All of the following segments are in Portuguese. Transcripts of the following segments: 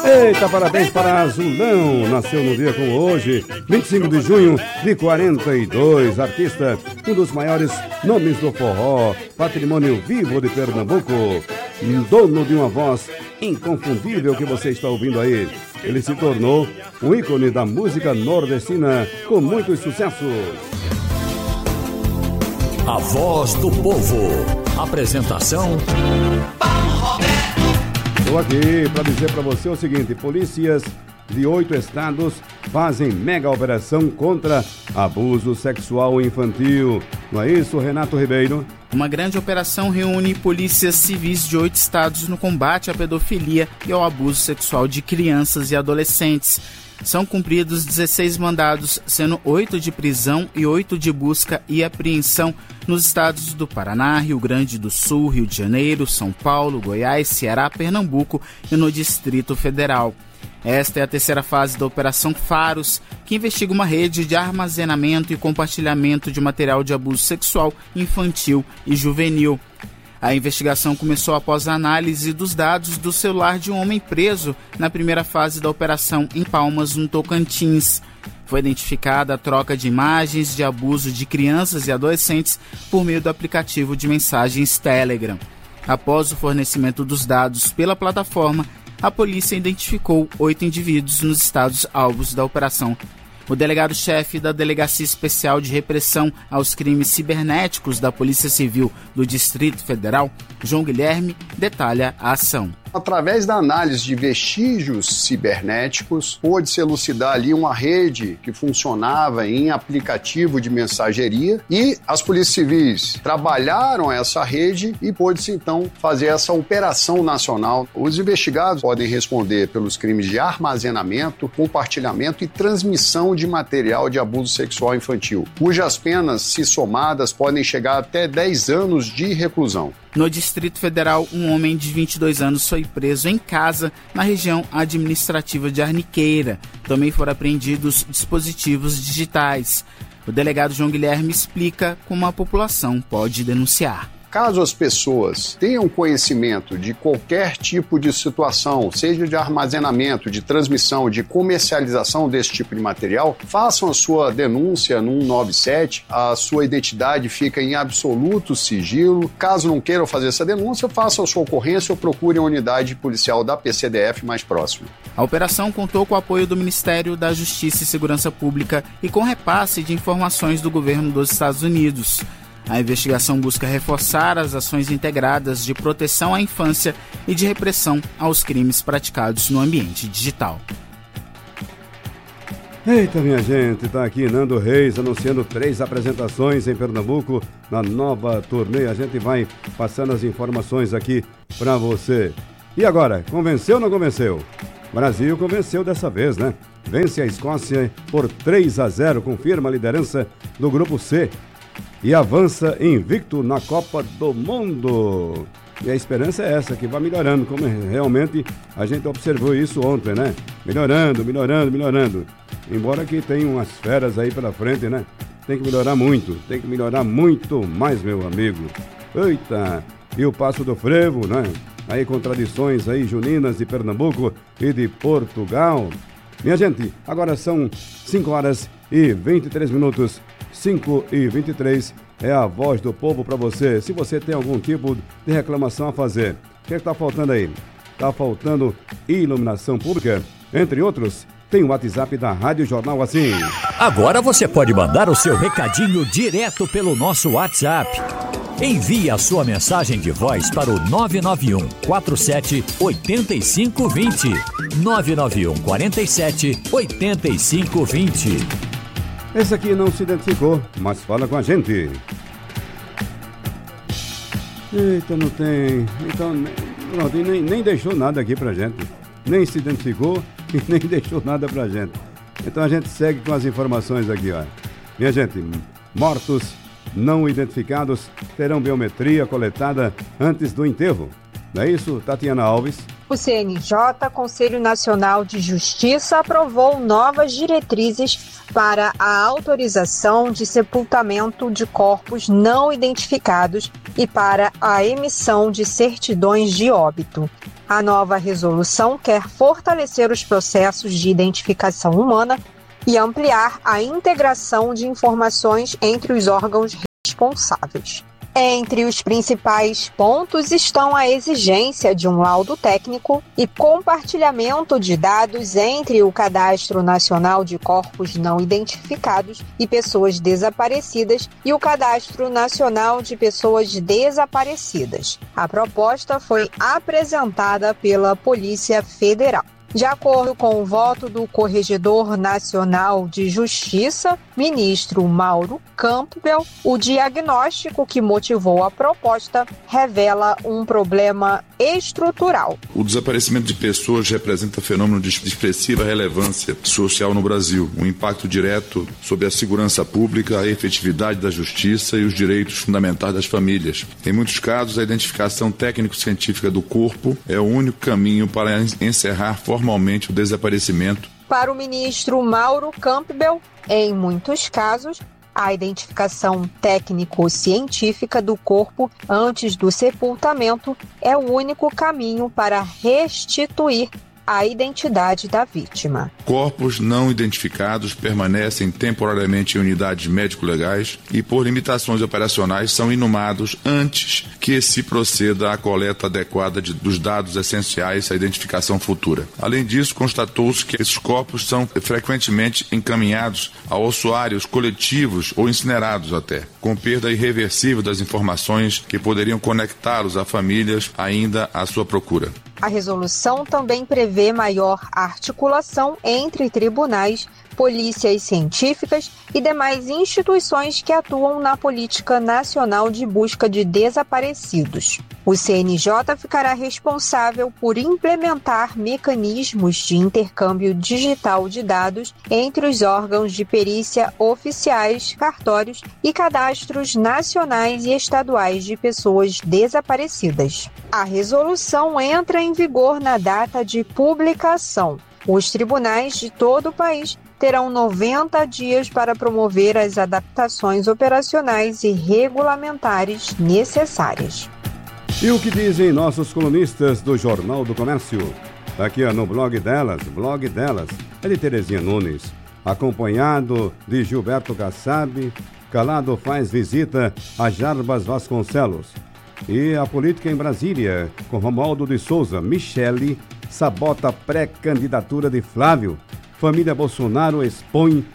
Eita, parabéns para Azulão, nasceu no dia como hoje, 25 de junho de 42, artista, um dos maiores nomes do forró, patrimônio vivo de Pernambuco, dono de uma voz inconfundível que você está ouvindo aí. Ele se tornou um ícone da música nordestina com muitos sucessos. A Voz do Povo. Apresentação: Paulo Roberto. Estou aqui para dizer para você o seguinte: polícias de 8 estados fazem mega operação contra abuso sexual infantil. Não é isso, Renato Ribeiro? Uma grande operação reúne polícias civis de 8 estados no combate à pedofilia e ao abuso sexual de crianças e adolescentes. São cumpridos 16 mandados, sendo 8 de prisão e 8 de busca e apreensão nos estados do Paraná, Rio Grande do Sul, Rio de Janeiro, São Paulo, Goiás, Ceará, Pernambuco e no Distrito Federal. Esta é a terceira fase da Operação Faros, que investiga uma rede de armazenamento e compartilhamento de material de abuso sexual infantil e juvenil. A investigação começou após a análise dos dados do celular de um homem preso na primeira fase da operação em Palmas, no Tocantins. Foi identificada a troca de imagens de abuso de crianças e adolescentes por meio do aplicativo de mensagens Telegram. Após o fornecimento dos dados pela plataforma, a polícia identificou 8 indivíduos nos estados alvos da operação. O delegado-chefe da Delegacia Especial de Repressão aos Crimes Cibernéticos da Polícia Civil do Distrito Federal, João Guilherme, detalha a ação. Através da análise de vestígios cibernéticos, pôde-se elucidar ali uma rede que funcionava em aplicativo de mensageria e as polícias civis trabalharam essa rede e pôde-se então fazer essa operação nacional. Os investigados podem responder pelos crimes de armazenamento, compartilhamento e transmissão de material de abuso sexual infantil, cujas penas, se somadas, podem chegar até 10 anos de reclusão. No Distrito Federal, um homem de 22 anos foi preso em casa na região administrativa de Arniqueira. Também foram apreendidos dispositivos digitais. O delegado João Guilherme explica como a população pode denunciar. Caso as pessoas tenham conhecimento de qualquer tipo de situação, seja de armazenamento, de transmissão, de comercialização desse tipo de material, façam a sua denúncia no 197, a sua identidade fica em absoluto sigilo. Caso não queiram fazer essa denúncia, façam a sua ocorrência ou procurem a unidade policial da PCDF mais próxima. A operação contou com o apoio do Ministério da Justiça e Segurança Pública e com repasse de informações do governo dos Estados Unidos. A investigação busca reforçar as ações integradas de proteção à infância e de repressão aos crimes praticados no ambiente digital. Eita, minha gente, tá aqui Nando Reis anunciando 3 apresentações em Pernambuco na nova turnê. A gente vai passando as informações aqui pra você. E agora, convenceu ou não convenceu? Brasil convenceu dessa vez, né? Vence a Escócia por 3-0, confirma a liderança do Grupo C e avança invicto na Copa do Mundo. E a esperança é essa, que vai melhorando, como realmente a gente observou isso ontem, né? Melhorando. Embora que tenha umas feras aí pela frente, né? Tem que melhorar muito mais, meu amigo. Eita, e o Passo do Frevo, né? Aí com tradições aí juninas de Pernambuco e de Portugal. Minha gente, agora são 5h23, 5h23, é a Voz do Povo para você. Se você tem algum tipo de reclamação a fazer, o que está faltando aí? Está faltando iluminação pública, entre outros. Tem o WhatsApp da Rádio Jornal assim. Agora você pode mandar o seu recadinho direto pelo nosso WhatsApp. Envie a sua mensagem de voz para o 991 47 85 20. 991 47 85 20. Esse aqui não se identificou, mas fala com a gente. Eita, não tem. Então, pronto, nem deixou nada aqui pra gente. Nem se identificou e nem deixou nada pra gente. Então a gente segue com as informações aqui, ó. Minha gente, mortos não identificados terão biometria coletada antes do enterro. Não é isso, Tatiana Alves? O CNJ, Conselho Nacional de Justiça, aprovou novas diretrizes para a autorização de sepultamento de corpos não identificados e para a emissão de certidões de óbito. A nova resolução quer fortalecer os processos de identificação humana e ampliar a integração de informações entre os órgãos responsáveis. Entre os principais pontos estão a exigência de um laudo técnico e compartilhamento de dados entre o Cadastro Nacional de Corpos Não Identificados e Pessoas Desaparecidas e o Cadastro Nacional de Pessoas Desaparecidas. A proposta foi apresentada pela Polícia Federal. De acordo com o voto do Corregedor Nacional de Justiça, ministro Mauro Campbell, o diagnóstico que motivou a proposta revela um problema estrutural. O desaparecimento de pessoas representa fenômeno de expressiva relevância social no Brasil, um impacto direto sobre a segurança pública, a efetividade da justiça e os direitos fundamentais das famílias. Em muitos casos, a identificação técnico-científica do corpo é o único caminho para encerrar formalmente o desaparecimento. Para o ministro Mauro Campbell, em muitos casos, a identificação técnico-científica do corpo antes do sepultamento é o único caminho para restituir a identidade da vítima. Corpos não identificados permanecem temporariamente em unidades médico-legais e, por limitações operacionais, são inumados antes que se proceda à coleta adequada dos dados essenciais à identificação futura. Além disso, constatou-se que esses corpos são frequentemente encaminhados a ossuários coletivos ou incinerados até, com perda irreversível das informações que poderiam conectá-los a famílias ainda à sua procura. A resolução também prevê maior articulação entre tribunais, polícias científicas e demais instituições que atuam na política nacional de busca de desaparecidos. O CNJ ficará responsável por implementar mecanismos de intercâmbio digital de dados entre os órgãos de perícia oficiais, cartórios e cadastros nacionais e estaduais de pessoas desaparecidas. A resolução entra em vigor na data de publicação. Os tribunais de todo o país terão 90 dias para promover as adaptações operacionais e regulamentares necessárias. E o que dizem nossos colunistas do Jornal do Comércio? Aqui no blog delas, é de Terezinha Nunes, acompanhado de Gilberto Kassab. Calado faz visita a Jarbas Vasconcelos. E a política em Brasília, com Romualdo de Souza. Michele sabota pré-candidatura de Flávio. Família Bolsonaro expõe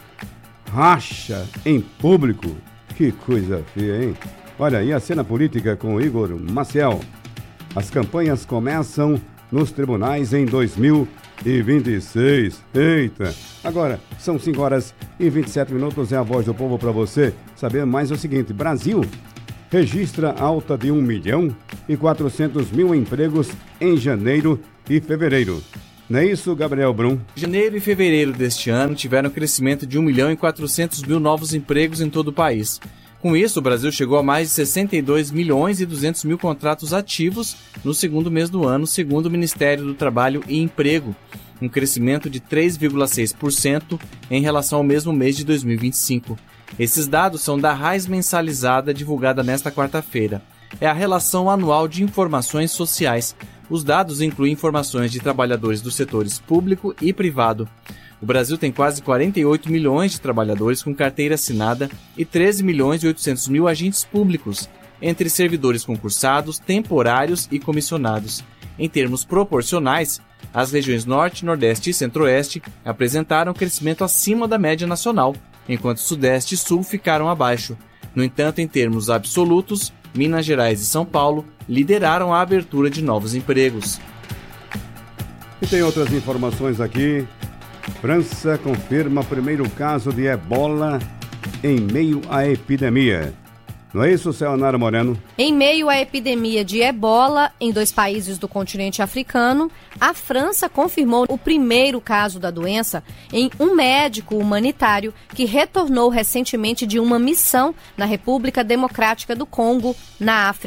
racha em público. Que coisa feia, hein? Olha, e a cena política com Igor Maciel. As campanhas começam nos tribunais em 2026. Eita! Agora, são 5h27, é a Voz do Povo para você saber mais o seguinte. Brasil registra alta de 1.400.000 empregos em janeiro e fevereiro. Não é isso, Gabriel Brum? Janeiro e fevereiro deste ano tiveram crescimento de 1.400.000 novos empregos em todo o país. Com isso, o Brasil chegou a mais de 62.200.000 contratos ativos no segundo mês do ano, segundo o Ministério do Trabalho e Emprego, um crescimento de 3,6% em relação ao mesmo mês de 2025. Esses dados são da RAIS mensalizada divulgada nesta quarta-feira. É a Relação Anual de Informações Sociais. Os dados incluem informações de trabalhadores dos setores público e privado. O Brasil tem quase 48 milhões de trabalhadores com carteira assinada e 13.800.000 agentes públicos, entre servidores concursados, temporários e comissionados. Em termos proporcionais, as regiões Norte, Nordeste e Centro-Oeste apresentaram crescimento acima da média nacional, enquanto Sudeste e Sul ficaram abaixo. No entanto, em termos absolutos, Minas Gerais e São Paulo lideraram a abertura de novos empregos. E tem outras informações aqui. França confirma primeiro caso de ebola em meio à epidemia. Não é isso, Sayonara Moreno? Em meio à epidemia de ebola em 2 países do continente africano, a França confirmou o primeiro caso da doença em um médico humanitário que retornou recentemente de uma missão na República Democrática do Congo, na África.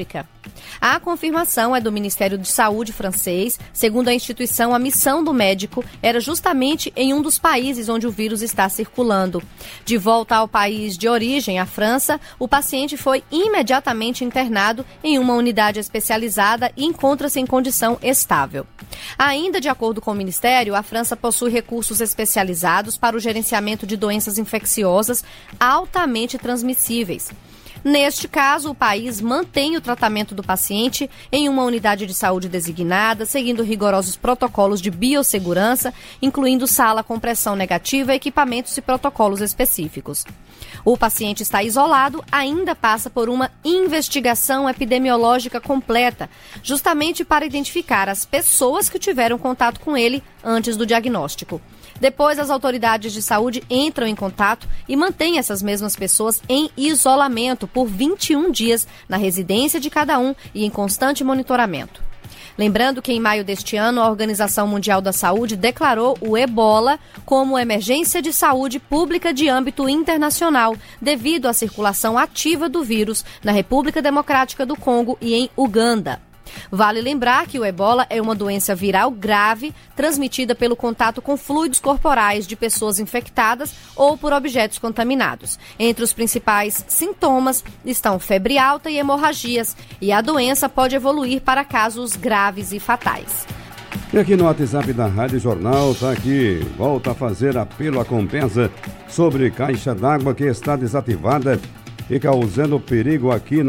A confirmação é do Ministério de Saúde francês. Segundo a instituição, a missão do médico era justamente em um dos países onde o vírus está circulando. De volta ao país de origem, a França, o paciente foi imediatamente internado em uma unidade especializada e encontra-se em condição estável. Ainda de acordo com o Ministério, a França possui recursos especializados para o gerenciamento de doenças infecciosas altamente transmissíveis. Neste caso, o país mantém o tratamento do paciente em uma unidade de saúde designada, seguindo rigorosos protocolos de biossegurança, incluindo sala com pressão negativa, equipamentos e protocolos específicos. O paciente está isolado, ainda passa por uma investigação epidemiológica completa, justamente para identificar as pessoas que tiveram contato com ele antes do diagnóstico. Depois, as autoridades de saúde entram em contato e mantêm essas mesmas pessoas em isolamento por 21 dias na residência de cada um e em constante monitoramento. Lembrando que em maio deste ano, a Organização Mundial da Saúde declarou o Ebola como emergência de saúde pública de âmbito internacional, devido à circulação ativa do vírus na República Democrática do Congo e em Uganda. Vale lembrar que o ebola é uma doença viral grave transmitida pelo contato com fluidos corporais de pessoas infectadas ou por objetos contaminados. Entre os principais sintomas estão febre alta e hemorragias, e a doença pode evoluir para casos graves e fatais. E aqui no WhatsApp da Rádio Jornal, tá aqui, volta a fazer apelo à Compesa sobre caixa d'água que está desativada e causando perigo aqui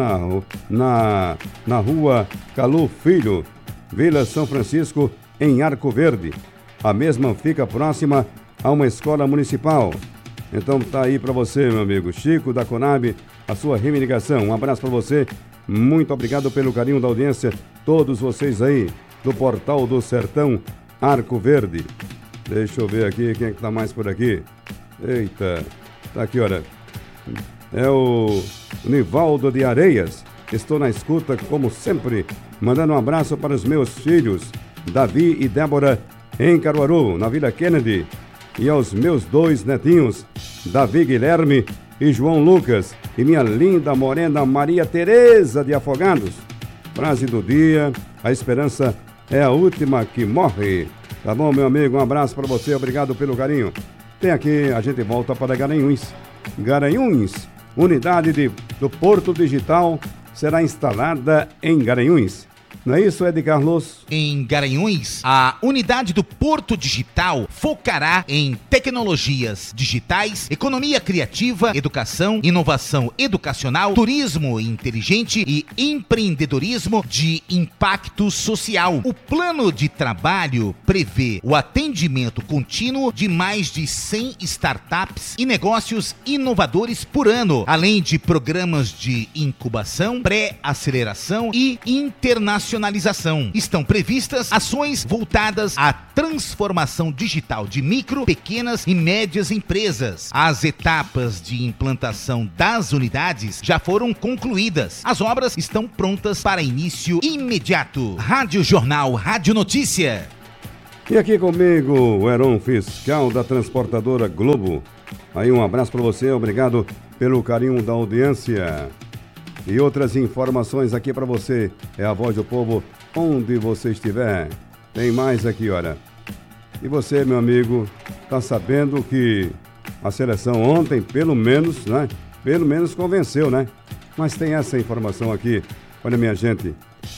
na rua Calu Filho, Vila São Francisco, em Arco Verde. A mesma fica próxima a uma escola municipal. Então tá aí para você, meu amigo Chico da Conab, a sua reivindicação. Um abraço para você, muito obrigado pelo carinho da audiência, todos vocês aí do Portal do Sertão, Arco Verde. Deixa eu ver aqui quem é que tá mais por aqui. Eita, tá aqui, olha. É o Nivaldo de Areias. Estou na escuta, como sempre, mandando um abraço para os meus filhos, Davi e Débora, em Caruaru, na Vila Kennedy. E aos meus 2 netinhos, Davi Guilherme e João Lucas. E minha linda morena Maria Tereza de Afogados. Frase do dia: a esperança é a última que morre. Tá bom, meu amigo? Um abraço para você, obrigado pelo carinho. Tem aqui, a gente volta para Garanhuns. Garanhuns. Unidade do Porto Digital será instalada em Garanhuns. Não é isso, Ed Carlos? Em Garanhuns, a unidade do Porto Digital focará em tecnologias digitais, economia criativa, educação, inovação educacional, turismo inteligente e empreendedorismo de impacto social. O plano de trabalho prevê o atendimento contínuo de mais de 100 startups e negócios inovadores por ano, além de programas de incubação, pré-aceleração e internacionalização. Estão previstas ações voltadas à transformação digital de micro, pequenas e médias empresas. As etapas de implantação das unidades já foram concluídas. As obras estão prontas para início imediato. Rádio Jornal, Rádio Notícia. E aqui comigo, o Heron Fiscal da Transportadora Globo. Aí um abraço para você, obrigado pelo carinho da audiência. E outras informações aqui para você. É a voz do povo, onde você estiver. Tem mais aqui, olha. E você, meu amigo, tá sabendo que a seleção ontem, pelo menos, né? Pelo menos convenceu, né? Mas tem essa informação aqui. Olha, minha gente.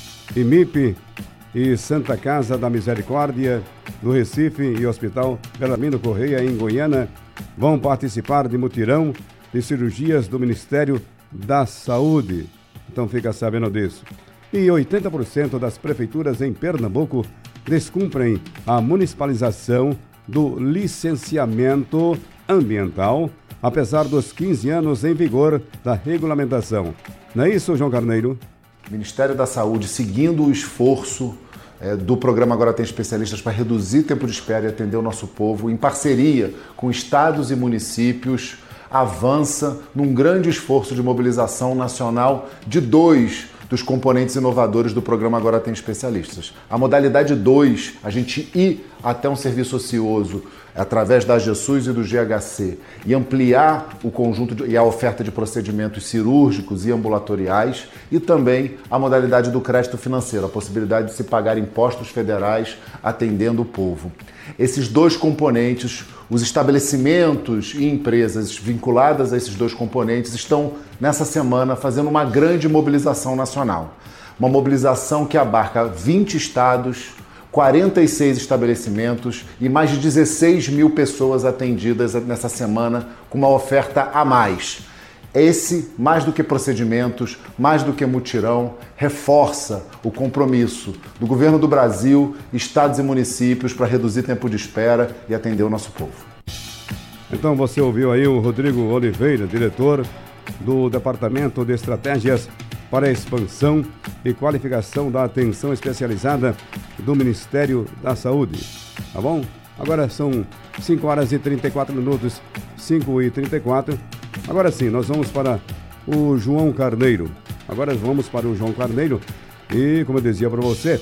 IMIP e Santa Casa da Misericórdia do Recife e Hospital Belamino Correia, em Goiânia, vão participar de mutirão de cirurgias do Ministério da Saúde. Então fica sabendo disso. E 80% das prefeituras em Pernambuco descumprem a municipalização do licenciamento ambiental, apesar dos 15 anos em vigor da regulamentação. Não é isso, João Carneiro? O Ministério da Saúde, seguindo o esforço do programa Agora Tem Especialistas para reduzir tempo de espera e atender o nosso povo, em parceria com estados e municípios, avança num grande esforço de mobilização nacional de 2 dos componentes inovadores do programa Agora Tem Especialistas. A modalidade 2, a gente ir até um serviço ocioso através da AGESUS e do GHC e ampliar o conjunto e a oferta de procedimentos cirúrgicos e ambulatoriais, e também a modalidade do crédito financeiro, a possibilidade de se pagar impostos federais atendendo o povo. Esses dois componentes, os estabelecimentos e empresas vinculadas a esses dois componentes estão nessa semana fazendo uma grande mobilização nacional. Uma mobilização que abarca 20 estados, 46 estabelecimentos e mais de 16 mil pessoas atendidas nessa semana com uma oferta a mais. Esse, mais do que procedimentos, mais do que mutirão, reforça o compromisso do governo do Brasil, estados e municípios para reduzir tempo de espera e atender o nosso povo. Então você ouviu aí o Rodrigo Oliveira, diretor do Departamento de Estratégias para a Expansão e Qualificação da Atenção Especializada do Ministério da Saúde. Tá bom? Agora são 5 horas e 34 minutos, 5h34. Agora sim, nós vamos para o João Carneiro. E, como eu dizia para você,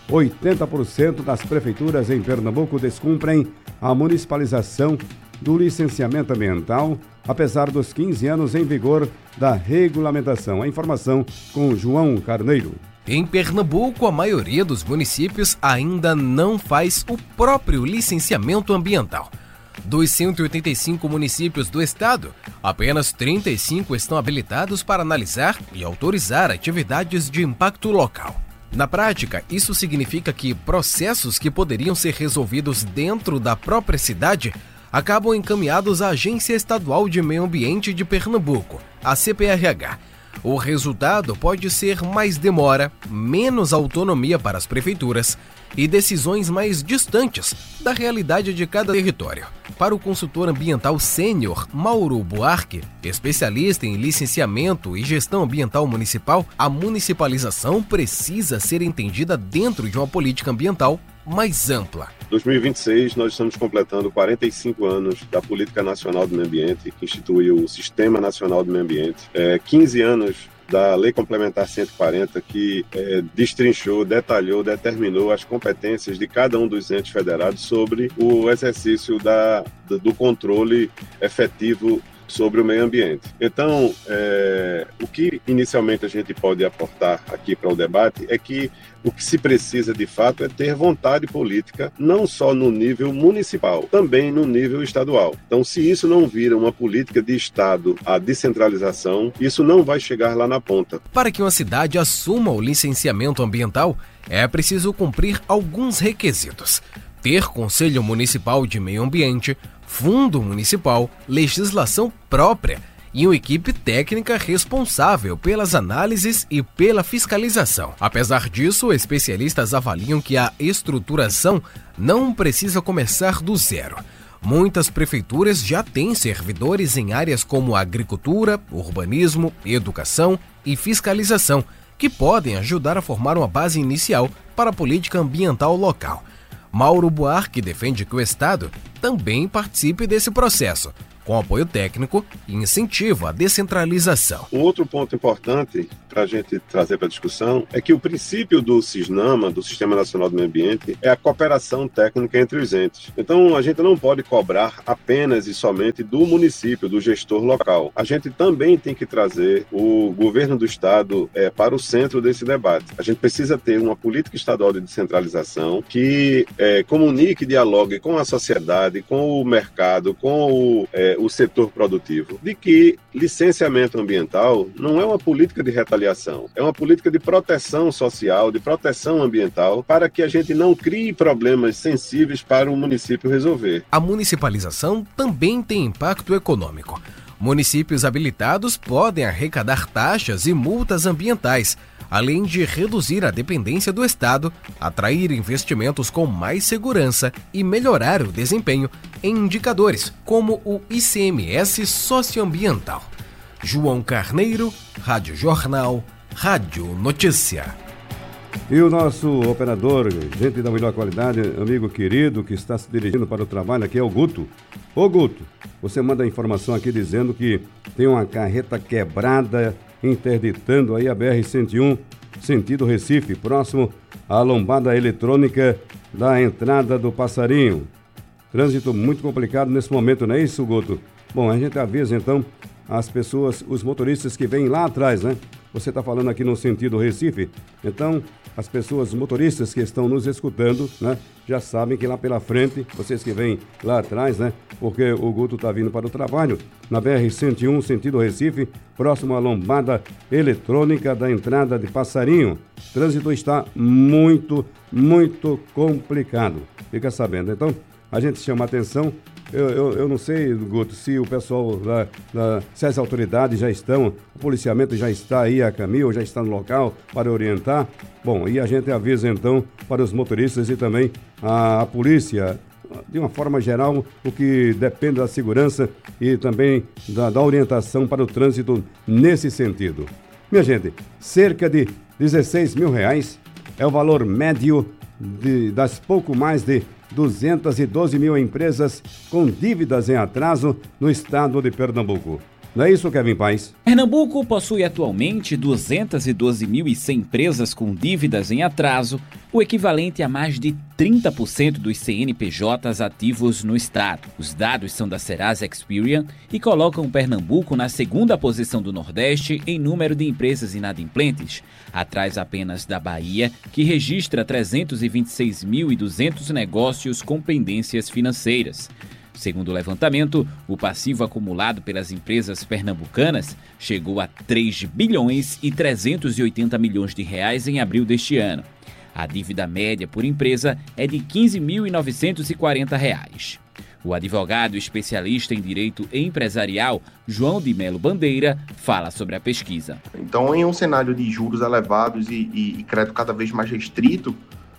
80% das prefeituras em Pernambuco descumprem a municipalização do licenciamento ambiental, apesar dos 15 anos em vigor da regulamentação. A informação com João Carneiro. Em Pernambuco, a maioria dos municípios ainda não faz o próprio licenciamento ambiental. Dos 185 municípios do estado, apenas 35 estão habilitados para analisar e autorizar atividades de impacto local. Na prática, isso significa que processos que poderiam ser resolvidos dentro da própria cidade acabam encaminhados à Agência Estadual de Meio Ambiente de Pernambuco, a CPRH. O resultado pode ser mais demora, menos autonomia para as prefeituras e decisões mais distantes da realidade de cada território. Para o consultor ambiental sênior Mauro Buarque, especialista em licenciamento e gestão ambiental municipal, a municipalização precisa ser entendida dentro de uma política ambiental mais ampla. 2026, nós estamos completando 45 anos da Política Nacional do Meio Ambiente, que instituiu o Sistema Nacional do Meio Ambiente, 15 anos da Lei Complementar 140, que destrinchou, detalhou, determinou as competências de cada um dos entes federados sobre o exercício do controle efetivo sobre o meio ambiente. Então, o que inicialmente a gente pode aportar aqui para o debate é que o que se precisa de fato é ter vontade política, não só no nível municipal, também no nível estadual. Então, se isso não vira uma política de Estado, a descentralização, isso não vai chegar lá na ponta. Para que uma cidade assuma o licenciamento ambiental, é preciso cumprir alguns requisitos: ter Conselho Municipal de Meio Ambiente, Fundo Municipal, legislação própria e uma equipe técnica responsável pelas análises e pela fiscalização. Apesar disso, especialistas avaliam que a estruturação não precisa começar do zero. Muitas prefeituras já têm servidores em áreas como agricultura, urbanismo, educação e fiscalização, que podem ajudar a formar uma base inicial para a política ambiental local. Mauro Buarque defende que o Estado também participe desse processo, com apoio técnico e incentivo à descentralização. Um outro ponto importante para a gente trazer para a discussão é que o princípio do SISNAMA, do Sistema Nacional do Meio Ambiente, é a cooperação técnica entre os entes. Então, a gente não pode cobrar apenas e somente do município, do gestor local. A gente também tem que trazer o governo do Estado para o centro desse debate. A gente precisa ter uma política estadual de descentralização que comunique e dialogue com a sociedade, com o mercado, com o setor produtivo, de que licenciamento ambiental não é uma política de retaliação, é uma política de proteção social, de proteção ambiental, para que a gente não crie problemas sensíveis para o município resolver. A municipalização também tem impacto econômico. Municípios habilitados podem arrecadar taxas e multas ambientais, além de reduzir a dependência do Estado, atrair investimentos com mais segurança e melhorar o desempenho em indicadores como o ICMS socioambiental. João Carneiro, Rádio Jornal, Rádio Notícia. E o nosso operador, gente da melhor qualidade, amigo querido, que está se dirigindo para o trabalho aqui é o Guto. Ô Guto, você manda a informação aqui dizendo que tem uma carreta quebrada interditando aí a BR-101, sentido Recife, próximo à lombada eletrônica da entrada do Passarinho. Trânsito muito complicado nesse momento, não é isso, Guto? Bom, a gente avisa então as pessoas, os motoristas que vêm lá atrás, né? Você está falando aqui no sentido Recife, então as pessoas, os motoristas que estão nos escutando, né? Já sabem que lá pela frente, vocês que vêm lá atrás, né? Porque o Guto está vindo para o trabalho, na BR-101, sentido Recife, próximo à lombada eletrônica da entrada de Passarinho. O trânsito está muito complicado. Fica sabendo. Então, a gente chama a atenção. Eu não sei, Guto, se o pessoal, se as autoridades já estão, o policiamento já está aí a caminho, já está no local para orientar. Bom, e a gente avisa então para os motoristas e também a polícia, de uma forma geral, o que depende da segurança e também da orientação para o trânsito nesse sentido. Minha gente, cerca de R$16 mil é o valor médio das pouco mais de 212 mil empresas com dívidas em atraso no estado de Pernambuco. Não é isso, Kevin Paes? Pernambuco possui atualmente 212.100 empresas com dívidas em atraso, o equivalente a mais de 30% dos CNPJs ativos no estado. Os dados são da Serasa Experian e colocam Pernambuco na segunda posição do Nordeste em número de empresas inadimplentes, atrás apenas da Bahia, que registra 326.200 negócios com pendências financeiras. Segundo o levantamento, o passivo acumulado pelas empresas pernambucanas chegou a 3 bilhões e 380 milhões de reais em abril deste ano. A dívida média por empresa é de R$ 15.940. O advogado especialista em direito empresarial, João de Melo Bandeira, fala sobre a pesquisa. Então, em um cenário de juros elevados e crédito cada vez mais restrito,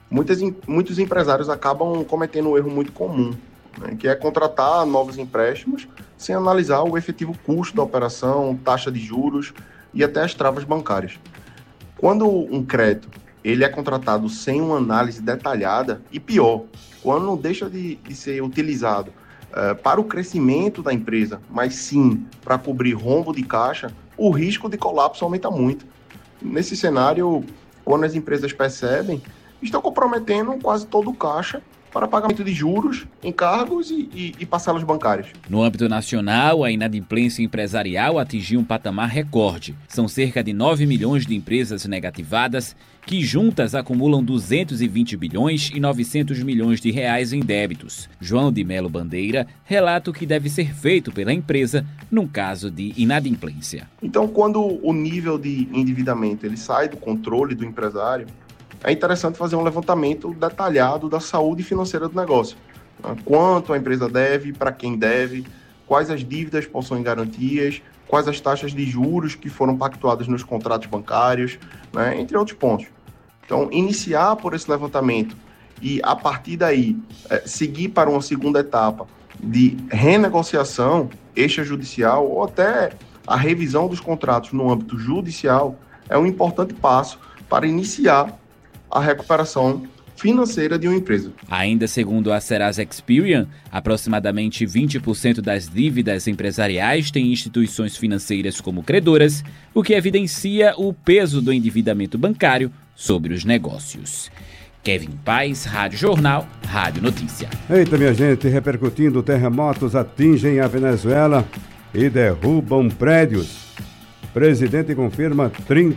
muitos empresários acabam cometendo um erro muito comum, que é contratar novos empréstimos sem analisar o efetivo custo da operação, taxa de juros e até as travas bancárias. Quando um crédito ele é contratado sem uma análise detalhada, e pior, quando não deixa de ser utilizado para o crescimento da empresa, mas sim para cobrir rombo de caixa, o risco de colapso aumenta muito. Nesse cenário, quando as empresas percebem, estão comprometendo quase todo o caixa para pagamento de juros, encargos e parcelas bancárias. No âmbito nacional, a inadimplência empresarial atingiu um patamar recorde. São cerca de 9 milhões de empresas negativadas, que juntas acumulam 220 bilhões e 900 milhões de reais em débitos. João de Melo Bandeira relata o que deve ser feito pela empresa num caso de inadimplência. Então, quando o nível de endividamento ele sai do controle do empresário, é interessante fazer um levantamento detalhado da saúde financeira do negócio. Quanto a empresa deve, para quem deve, quais as dívidas possuem garantias, quais as taxas de juros que foram pactuadas nos contratos bancários, entre outros pontos. Então, iniciar por esse levantamento e, a partir daí, seguir para uma segunda etapa de renegociação extrajudicial ou até a revisão dos contratos no âmbito judicial é um importante passo para iniciar a recuperação financeira de uma empresa. Ainda segundo a Serasa Experian, aproximadamente 20% das dívidas empresariais têm instituições financeiras como credoras, o que evidencia o peso do endividamento bancário sobre os negócios. Kevin Paes, Rádio Jornal, Rádio Notícia. Eita, minha gente, repercutindo, terremotos atingem a Venezuela e derrubam prédios. Presidente confirma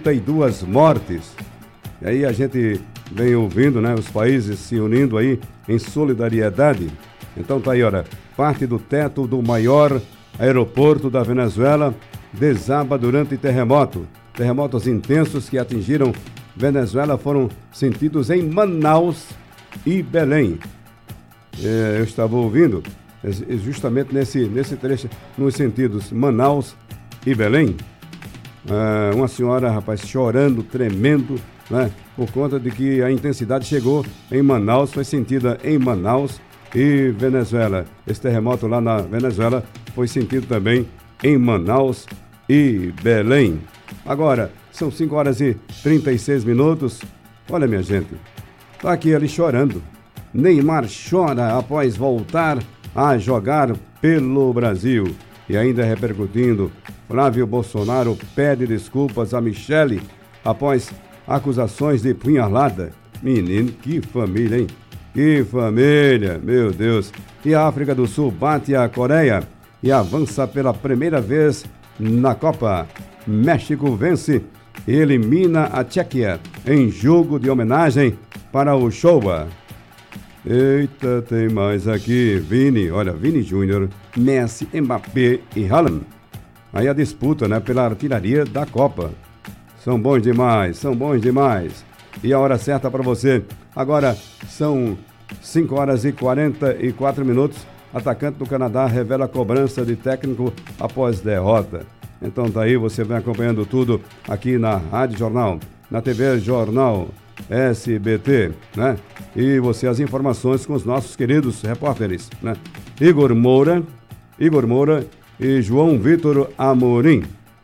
32 mortes. E aí a gente vem ouvindo, os países se unindo aí em solidariedade. Então tá aí, olha, parte do teto do maior aeroporto da Venezuela desaba durante terremoto. Terremotos intensos que atingiram Venezuela foram sentidos em Manaus e Belém. Eu estava ouvindo justamente nesse trecho, nos sentidos Manaus e Belém. Uma senhora, rapaz, chorando, tremendo, por conta de que a intensidade chegou em Manaus, foi sentida em Manaus e Venezuela. Esse terremoto lá na Venezuela foi sentido também em Manaus e Belém. Agora, são 5 horas e 36 minutos. Olha, minha gente, tá aqui ele chorando. Neymar chora após voltar a jogar pelo Brasil. E ainda repercutindo, Flávio Bolsonaro pede desculpas a Michele após acusações de punhalada. Menino, que família, hein? Que família, meu Deus. E a África do Sul bate a Coreia e avança pela primeira vez na Copa. México vence e elimina a Tchequia em jogo de homenagem para o Showa. Eita, tem mais aqui. Vini Júnior, Messi, Mbappé e Haaland. Aí a disputa, né, pela artilharia da Copa. São bons demais. E a hora certa para você. Agora são 5 horas e 44 minutos. Atacante do Canadá revela a cobrança de técnico após derrota. Então tá aí, você vem acompanhando tudo aqui na Rádio Jornal, na TV Jornal SBT, né? E você as informações com os nossos queridos repórteres, né? Igor Moura e João Vitor Amorim.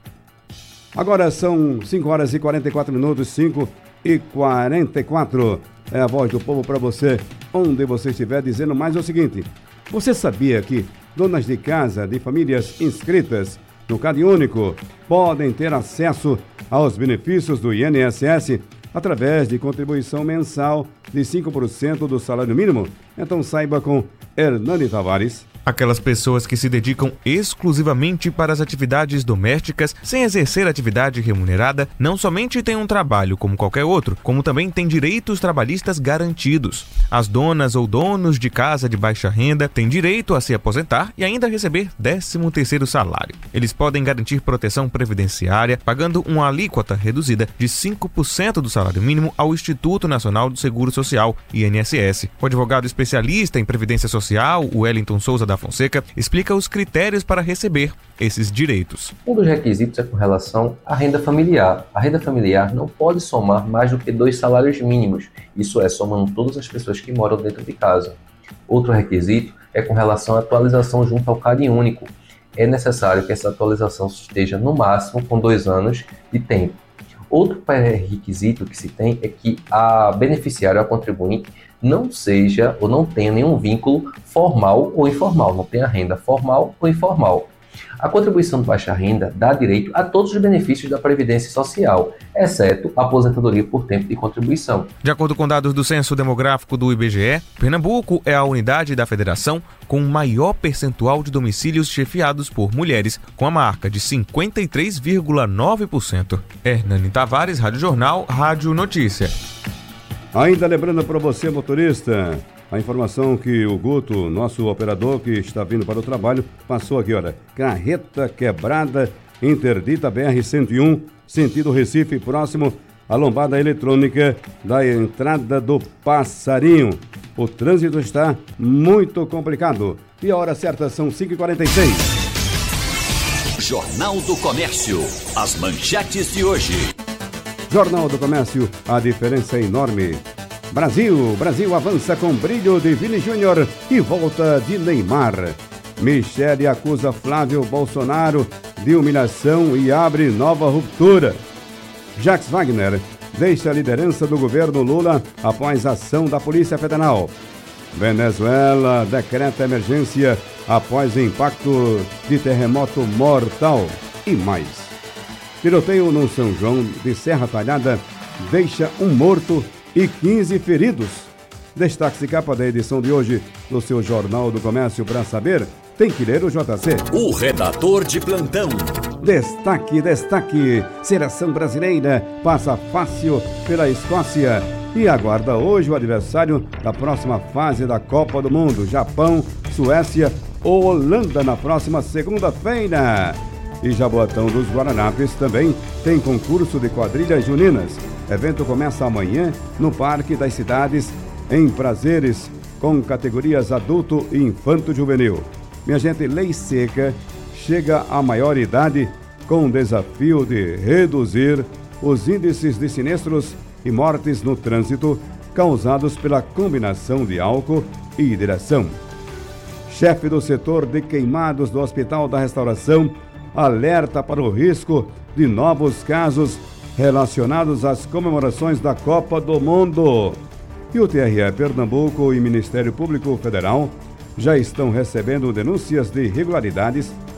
Agora são 5 horas e 44 minutos, 5 e 44. É a voz do povo para você, onde você estiver, dizendo mais o seguinte: você sabia que donas de casa de famílias inscritas no CadÚnico podem ter acesso aos benefícios do INSS através de contribuição mensal de 5% do salário mínimo? Então saiba com Hernani Tavares. Aquelas pessoas que se dedicam exclusivamente para as atividades domésticas sem exercer atividade remunerada não somente têm um trabalho como qualquer outro, como também têm direitos trabalhistas garantidos. As donas ou donos de casa de baixa renda têm direito a se aposentar e ainda receber 13º salário. Eles podem garantir proteção previdenciária pagando uma alíquota reduzida de 5% do salário mínimo ao Instituto Nacional do Seguro Social, INSS. O advogado especialista em Previdência Social, Wellington Souza da Fonseca, explica os critérios para receber esses direitos. Um dos requisitos é com relação à renda familiar. A renda familiar não pode somar mais do que 2 salários mínimos, isso é, somando todas as pessoas que moram dentro de casa. Outro requisito é com relação à atualização junto ao CadÚnico. É necessário que essa atualização esteja no máximo com 2 anos de tempo. Outro pré-requisito que se tem é que a beneficiária, a contribuinte, não seja ou não tenha nenhum vínculo formal ou informal, não tenha renda formal ou informal. A contribuição de baixa renda dá direito a todos os benefícios da Previdência Social, exceto a aposentadoria por tempo de contribuição. De acordo com dados do Censo Demográfico do IBGE, Pernambuco é a unidade da federação com o maior percentual de domicílios chefiados por mulheres, com a marca de 53,9%. Hernani Tavares, Rádio Jornal, Rádio Notícia. Ainda lembrando para você, motorista, a informação que o Guto, nosso operador que está vindo para o trabalho, passou aqui, olha. Carreta quebrada, interdita BR-101, sentido Recife, próximo à lombada eletrônica da entrada do Passarinho. O trânsito está muito complicado. E a hora certa são 5h46. Jornal do Comércio. As manchetes de hoje. Jornal do Comércio, a diferença é enorme. Brasil avança com brilho de Vini Júnior e volta de Neymar. Michele acusa Flávio Bolsonaro de humilhação e abre nova ruptura. Jacques Wagner deixa a liderança do governo Lula após ação da Polícia Federal. Venezuela decreta emergência após impacto de terremoto mortal e mais. Tiroteio no São João de Serra Talhada deixa um morto e 15 feridos. Destaque-se capa da edição de hoje do seu Jornal do Comércio. Para saber, tem que ler o JC. O redator de plantão. Destaque. Seleção brasileira passa fácil pela Escócia e aguarda hoje o adversário da próxima fase da Copa do Mundo. Japão, Suécia ou Holanda na próxima segunda-feira. E Jaboatão dos Guararapes também tem concurso de quadrilhas juninas. Evento começa amanhã no Parque das Cidades, em Prazeres, com categorias adulto e infanto-juvenil. Minha gente, lei seca chega à maioridade com o desafio de reduzir os índices de sinistros e mortes no trânsito causados pela combinação de álcool e direção. Chefe do setor de queimados do Hospital da Restauração alerta para o risco de novos casos relacionados às comemorações da Copa do Mundo. E o TRE Pernambuco e Ministério Público Federal já estão recebendo denúncias de irregularidades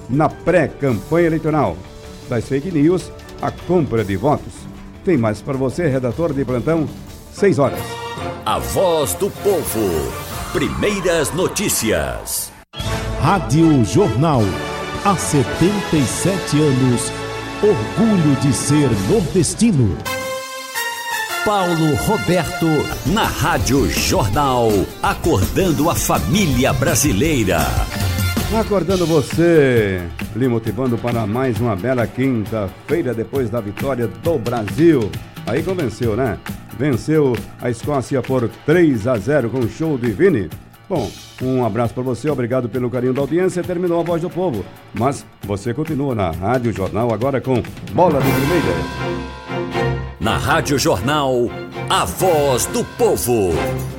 na pré-campanha eleitoral. Das fake news, a compra de votos. Tem mais para você, redator de plantão, 6 horas. A Voz do Povo. Primeiras notícias. Rádio Jornal. Há 77 anos. Orgulho de ser nordestino. Paulo Roberto, na Rádio Jornal. Acordando a família brasileira. Acordando você, lhe motivando para mais uma bela quinta-feira depois da vitória do Brasil. Aí convenceu, né? Venceu a Escócia por 3-0 com o show de Vini. Bom, um abraço para você, obrigado pelo carinho da audiência. Terminou a Voz do Povo, mas você continua na Rádio Jornal agora com Bola de Primeira. Na Rádio Jornal, a Voz do Povo.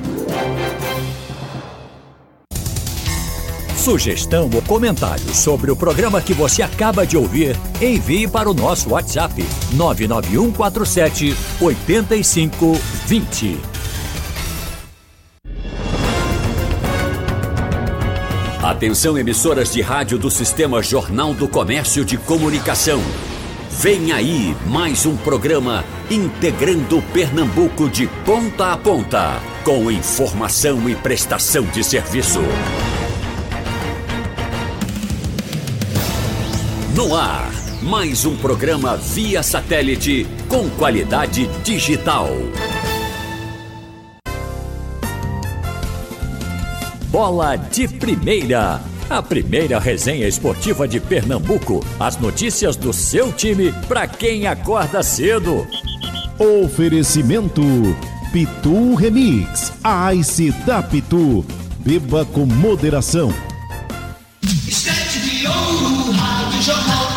Sugestão ou comentário sobre o programa que você acaba de ouvir, envie para o nosso WhatsApp 99147 8520. Atenção, emissoras de rádio do Sistema Jornal do Comércio de Comunicação. Vem aí mais um programa integrando Pernambuco de ponta a ponta, com informação e prestação de serviço. No ar, mais um programa via satélite com qualidade digital. Bola de Primeira. A primeira resenha esportiva de Pernambuco. As notícias do seu time para quem acorda cedo. Oferecimento Pitu Remix. A Ice da Pitu. Beba com moderação. Estante de ouro, Rádio Jornal.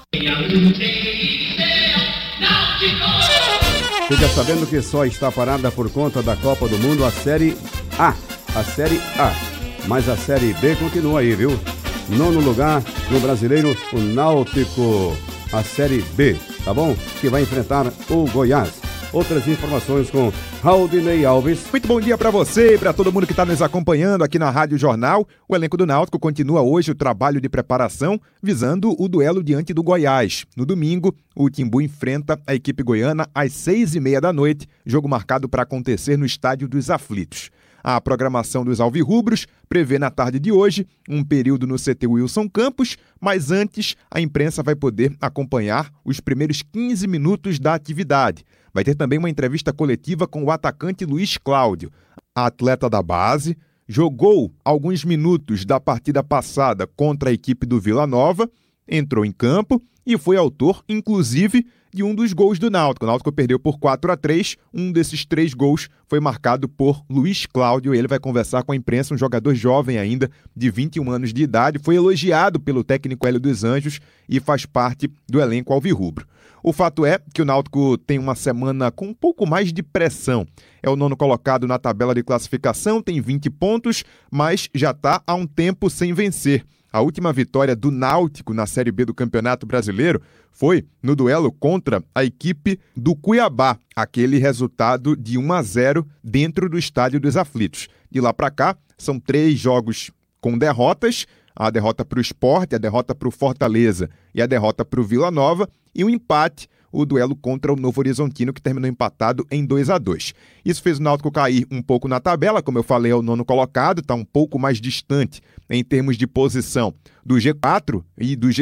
Fica sabendo que só está parada por conta da Copa do Mundo a Série A. A Série A. Mas a Série B continua aí, viu? 9º lugar no Brasileiro, o Náutico. A Série B, tá bom? Que vai enfrentar o Goiás. Outras informações com Raudinei Alves. Muito bom dia para você e para todo mundo que está nos acompanhando aqui na Rádio Jornal. O elenco do Náutico continua hoje o trabalho de preparação visando o duelo diante do Goiás. No domingo, o Timbu enfrenta a equipe goiana às 6h30 da noite, jogo marcado para acontecer no Estádio dos Aflitos. A programação dos alvirrubros prevê na tarde de hoje um período no CT Wilson Campos, mas antes a imprensa vai poder acompanhar os primeiros 15 minutos da atividade. Vai ter também uma entrevista coletiva com o atacante Luiz Cláudio. A atleta da base jogou alguns minutos da partida passada contra a equipe do Vila Nova, entrou em campo e foi autor, inclusive, de um dos gols do Náutico. O Náutico perdeu por 4-3, um desses 3 gols foi marcado por Luiz Cláudio. Ele vai conversar com a imprensa, um jogador jovem ainda, de 21 anos de idade, foi elogiado pelo técnico Hélio dos Anjos e faz parte do elenco alvirrubro. O fato é que o Náutico tem uma semana com um pouco mais de pressão. É o 9º colocado na tabela de classificação, tem 20 pontos, mas já está há um tempo sem vencer. A última vitória do Náutico na Série B do Campeonato Brasileiro foi no duelo contra a equipe do Cuiabá, aquele resultado de 1-0 dentro do Estádio dos Aflitos. De lá para cá, são 3 jogos com derrotas, a derrota para o Sport, a derrota para o Fortaleza e a derrota para o Vila Nova, e um empate, o duelo contra o Novo Horizontino, que terminou empatado em 2-2. Isso fez o Náutico cair um pouco na tabela, como eu falei, é o 9º colocado, está um pouco mais distante em termos de posição do G4 e do G